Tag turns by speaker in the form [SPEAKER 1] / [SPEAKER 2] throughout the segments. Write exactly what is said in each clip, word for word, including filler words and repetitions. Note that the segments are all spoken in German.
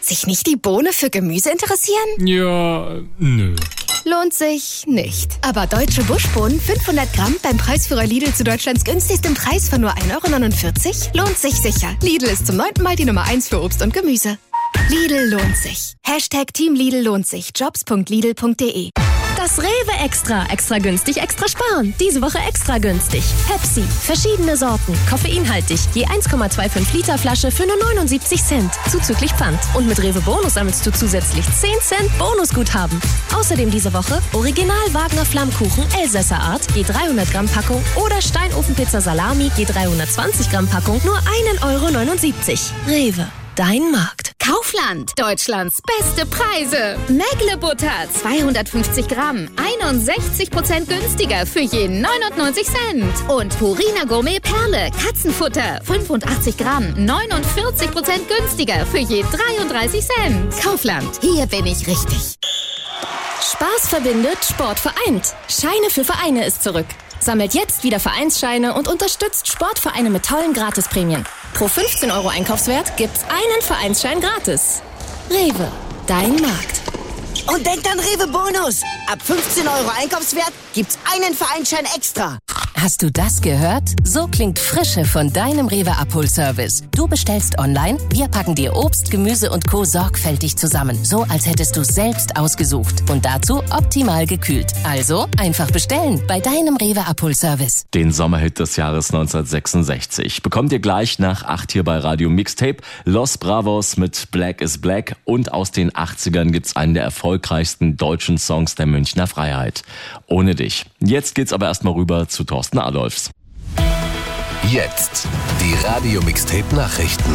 [SPEAKER 1] sich nicht die Bohne für Gemüse interessieren?
[SPEAKER 2] Ja, nö.
[SPEAKER 1] Lohnt sich nicht. Aber deutsche Buschbohnen fünfhundert Gramm beim Preisführer Lidl zu Deutschlands günstigstem Preis von nur ein Euro neunundvierzig lohnt sich sicher. Lidl ist zum neunten Mal die Nummer eins für Obst und Gemüse. Lidl lohnt sich. Hashtag Team Lidl lohnt sich. Jobs punkt lidl punkt de.
[SPEAKER 3] Das Rewe Extra. Extra günstig, extra sparen. Diese Woche extra günstig. Pepsi. Verschiedene Sorten. Koffeinhaltig. Je eins Komma fünfundzwanzig Liter Flasche für nur neunundsiebzig Cent. Zuzüglich Pfand. Und mit Rewe Bonus sammelst du zusätzlich zehn Cent Bonusguthaben. Außerdem diese Woche Original Wagner Flammkuchen Elsässer Art. Je dreihundert Gramm Packung. Oder Steinofenpizza Salami. Je dreihundertzwanzig Gramm Packung. Nur ein Euro neunundsiebzig. Rewe. Dein Markt.
[SPEAKER 4] Kaufland, Deutschlands beste Preise. Mägle Butter, zweihundertfünfzig Gramm, einundsechzig Prozent günstiger für je neunundneunzig Cent. Und Purina Gourmet Perle, Katzenfutter, fünfundachtzig Gramm, neunundvierzig Prozent günstiger für je dreiunddreißig Cent. Kaufland, hier bin ich richtig.
[SPEAKER 3] Spaß verbindet, Sport vereint. Scheine für Vereine ist zurück. Sammelt jetzt wieder Vereinsscheine und unterstützt Sportvereine mit tollen Gratisprämien. Pro fünfzehn Euro Einkaufswert gibt's einen Vereinsschein gratis. Rewe, dein Markt.
[SPEAKER 5] Und denkt an Rewe Bonus. Ab fünfzehn Euro Einkaufswert gibt's einen Vereinsschein extra.
[SPEAKER 6] Hast du das gehört? So klingt Frische von deinem Rewe-Abholservice. Du bestellst online, wir packen dir Obst, Gemüse und Co. sorgfältig zusammen. So, als hättest du es selbst ausgesucht. Und dazu optimal gekühlt. Also einfach bestellen bei deinem Rewe-Abholservice.
[SPEAKER 7] Den Sommerhit des Jahres neunzehnhundertsechsundsechzig bekommt ihr gleich nach acht hier bei Radio Mixtape. Los Bravos mit Black is Black. Und aus den achtzigern gibt's einen der erfolgreichsten deutschen Songs der Münchner Freiheit. Ohne dich. Jetzt geht's aber erstmal rüber zu Thorsten Adolfs.
[SPEAKER 8] Jetzt die Radio Mixtape Nachrichten.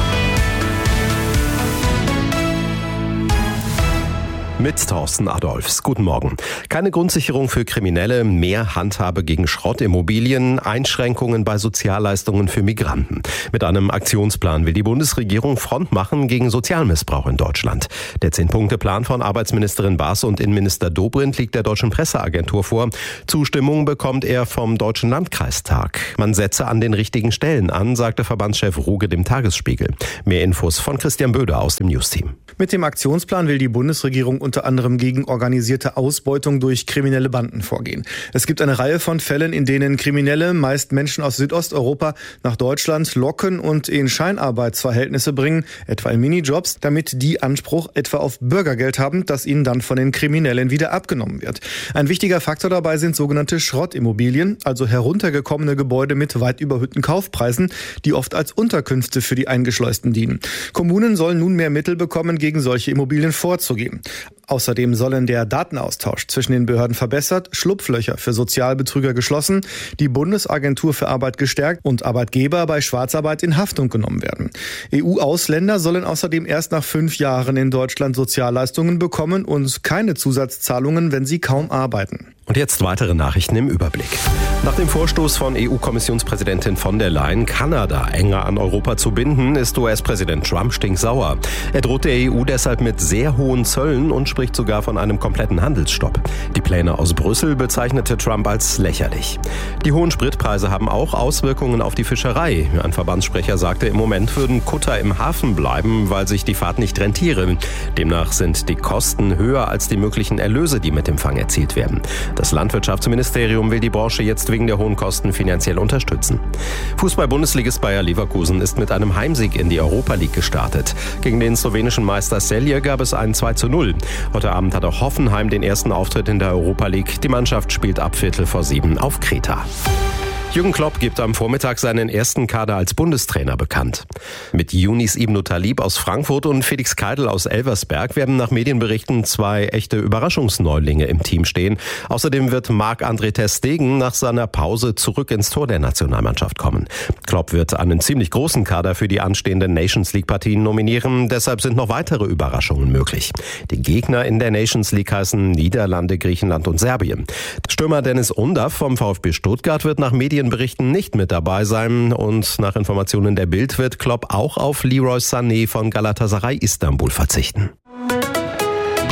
[SPEAKER 9] Mit Thorsten Adolfs. Guten Morgen. Keine Grundsicherung für Kriminelle, mehr Handhabe gegen Schrottimmobilien, Einschränkungen bei Sozialleistungen für Migranten. Mit einem Aktionsplan will die Bundesregierung Front machen gegen Sozialmissbrauch in Deutschland. Der Zehn-Punkte-Plan von Arbeitsministerin Baas und Innenminister Dobrindt liegt der Deutschen Presseagentur vor. Zustimmung bekommt er vom Deutschen Landkreistag. Man setze an den richtigen Stellen an, sagte Verbandschef Ruge dem Tagesspiegel. Mehr Infos von Christian Böde aus dem Newsteam.
[SPEAKER 10] Mit dem Aktionsplan will die Bundesregierung unter anderem gegen organisierte Ausbeutung durch kriminelle Banden vorgehen. Es gibt eine Reihe von Fällen, in denen Kriminelle, meist Menschen aus Südosteuropa, nach Deutschland locken und in Scheinarbeitsverhältnisse bringen, etwa in Minijobs, damit die Anspruch etwa auf Bürgergeld haben, das ihnen dann von den Kriminellen wieder abgenommen wird. Ein wichtiger Faktor dabei sind sogenannte Schrottimmobilien, also heruntergekommene Gebäude mit weit überhöhten Kaufpreisen, die oft als Unterkünfte für die Eingeschleusten dienen. Kommunen sollen nun mehr Mittel bekommen, gegen solche Immobilien vorzugehen. Außerdem sollen der Datenaustausch zwischen den Behörden verbessert, Schlupflöcher für Sozialbetrüger geschlossen, die Bundesagentur für Arbeit gestärkt und Arbeitgeber bei Schwarzarbeit in Haftung genommen werden. E U-Ausländer sollen außerdem erst nach fünf Jahren in Deutschland Sozialleistungen bekommen und keine Zusatzzahlungen, wenn sie kaum arbeiten.
[SPEAKER 9] Und jetzt weitere Nachrichten im Überblick. Nach dem Vorstoß von E U-Kommissionspräsidentin von der Leyen, Kanada enger an Europa zu binden, ist U S-Präsident Trump stinksauer. Er droht der E U deshalb mit sehr hohen Zöllen und spricht sogar von einem kompletten Handelsstopp. Die Pläne aus Brüssel bezeichnete Trump als lächerlich. Die hohen Spritpreise haben auch Auswirkungen auf die Fischerei. Ein Verbandssprecher sagte, im Moment würden Kutter im Hafen bleiben, weil sich die Fahrt nicht rentiere. Demnach sind die Kosten höher als die möglichen Erlöse, die mit dem Fang erzielt werden. Das Landwirtschaftsministerium will die Branche jetzt wegen der hohen Kosten finanziell unterstützen. Fußball-Bundesligist Bayer Leverkusen ist mit einem Heimsieg in die Europa League gestartet. Gegen den slowenischen Meister Celje gab es ein zwei zu null. Heute Abend hat auch Hoffenheim den ersten Auftritt in der Europa League. Die Mannschaft spielt ab Viertel vor sieben auf Kreta. Jürgen Klopp gibt am Vormittag seinen ersten Kader als Bundestrainer bekannt. Mit Younis Ibn Talib aus Frankfurt und Felix Keidl aus Elversberg werden nach Medienberichten zwei echte Überraschungsneulinge im Team stehen. Außerdem wird Marc-André ter Stegen nach seiner Pause zurück ins Tor der Nationalmannschaft kommen. Klopp wird einen ziemlich großen Kader für die anstehenden Nations League-Partien nominieren. Deshalb sind noch weitere Überraschungen möglich. Die Gegner in der Nations League heißen Niederlande, Griechenland und Serbien. Stürmer Dennis Undav vom VfB Stuttgart wird nach Medienberichten nicht mit dabei sein und nach Informationen der Bild wird Klopp auch auf Leroy Sané von Galatasaray Istanbul verzichten.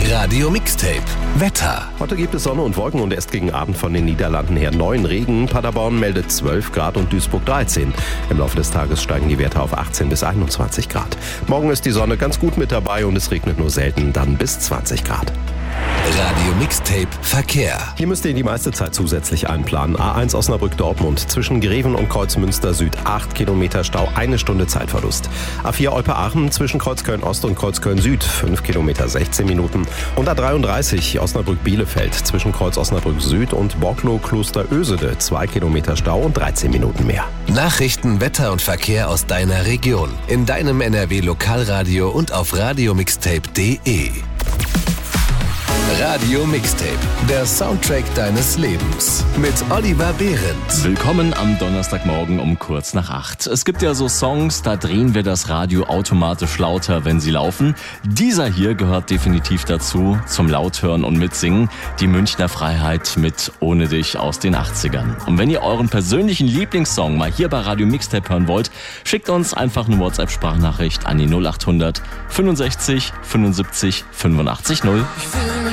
[SPEAKER 8] Radio Mixtape. Wetter.
[SPEAKER 9] Heute gibt es Sonne und Wolken und erst gegen Abend von den Niederlanden her neun Regen. Paderborn meldet zwölf Grad und Duisburg dreizehn. Im Laufe des Tages steigen die Werte auf achtzehn bis einundzwanzig Grad. Morgen ist die Sonne ganz gut mit dabei und es regnet nur selten, dann bis zwanzig Grad.
[SPEAKER 8] Radio Mixtape Verkehr.
[SPEAKER 9] Hier müsst ihr die meiste Zeit zusätzlich einplanen. A eins Osnabrück-Dortmund zwischen Greven und Kreuzmünster Süd acht Kilometer Stau, eine Stunde Zeitverlust. A vier Eupe-Aachen zwischen Kreuzköln Ost und Kreuzköln Süd fünf Kilometer sechzehn Minuten. Und A dreiunddreißig Osnabrück-Bielefeld zwischen Kreuz Osnabrück Süd und Borklow-Kloster-Ösede zwei Kilometer Stau und dreizehn Minuten mehr.
[SPEAKER 8] Nachrichten, Wetter und Verkehr aus deiner Region. In deinem N R W Lokalradio und auf radiomixtape punkt de. Radio Mixtape, der Soundtrack deines Lebens. Mit Oliver Behrendt.
[SPEAKER 7] Willkommen am Donnerstagmorgen um kurz nach acht. Es gibt ja so Songs, da drehen wir das Radio automatisch lauter, wenn sie laufen. Dieser hier gehört definitiv dazu, zum Lauthören und Mitsingen. Die Münchner Freiheit mit Ohne dich aus den achtzigern. Und wenn ihr euren persönlichen Lieblingssong mal hier bei Radio Mixtape hören wollt, schickt uns einfach eine WhatsApp-Sprachnachricht an die null acht hundert fünfundsechzig fünfundsiebzig fünfundachtzig null.
[SPEAKER 11] Ich fühl mich